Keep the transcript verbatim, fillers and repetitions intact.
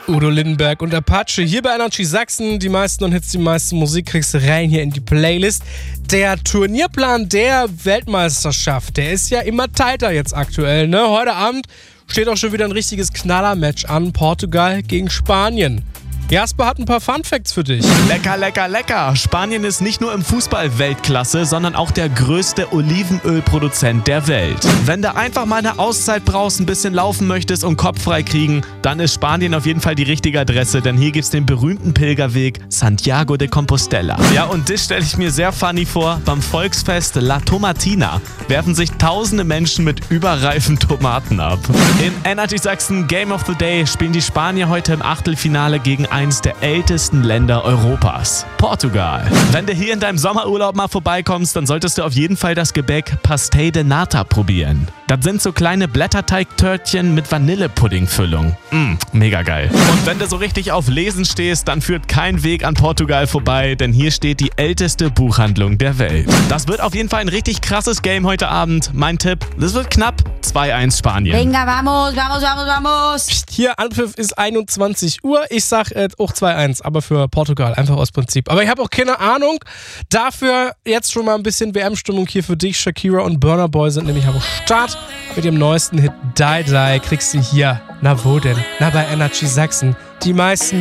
Udo Lindenberg und Apache hier bei Energy Sachsen. Die meisten und Hits, die meisten Musik kriegst du rein hier in die Playlist. Der Turnierplan der Weltmeisterschaft, der ist ja immer tighter jetzt aktuell, ne? Heute Abend steht auch schon wieder ein richtiges Knallermatch an. Portugal gegen Spanien. Jasper hat ein paar Funfacts für dich. Lecker, lecker, lecker. Spanien ist nicht nur im Fußball Weltklasse, sondern auch der größte Olivenölproduzent der Welt. Wenn du einfach mal eine Auszeit brauchst, ein bisschen laufen möchtest und Kopf frei kriegen, dann ist Spanien auf jeden Fall die richtige Adresse, denn hier gibt's den berühmten Pilgerweg Santiago de Compostela. Ja, und das stelle ich mir sehr funny vor. Beim Volksfest La Tomatina werfen sich tausende Menschen mit überreifen Tomaten ab. In Energy Sachsen Game of the Day spielen die Spanier heute im Achtelfinale gegen eins der ältesten Länder Europas, Portugal. Wenn du hier in deinem Sommerurlaub mal vorbeikommst, dann solltest du auf jeden Fall das Gebäck Pastel de Nata probieren. Das sind so kleine Blätterteigtörtchen mit Vanillepuddingfüllung. Mm, mega geil. Und wenn du so richtig auf Lesen stehst, dann führt kein Weg an Portugal vorbei, denn hier steht die älteste Buchhandlung der Welt. Das wird auf jeden Fall ein richtig krasses Game heute Abend. Mein Tipp, das wird knapp zwei eins Spanien. Venga, vamos, vamos, vamos, vamos. Hier, Anpfiff ist einundzwanzig Uhr. Ich sag äh, auch zwei eins, aber für Portugal, einfach aus Prinzip. Aber ich habe auch keine Ahnung. Dafür jetzt schon mal ein bisschen W M-Stimmung hier für dich. Shakira und Burna Boy sind nämlich am Start mit ihrem neuesten Hit Die Die. Kriegst du hier, na wo denn? Na bei Energy Sachsen. Die meisten